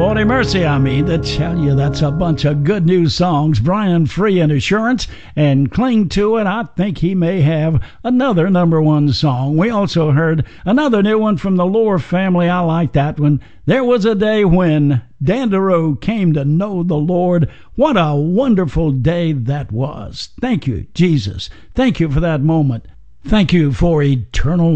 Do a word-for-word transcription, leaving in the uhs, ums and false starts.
Lordy mercy, I mean, to tell you that's a bunch of good news songs. Brian Free and Assurance and Cling to It. I think he may have another number one song. We also heard another new one from the Lohr family. I like that one. There Was a Day When Dandero Came to Know the Lord. What a wonderful day that was. Thank you, Jesus. Thank you for that moment. Thank you for eternal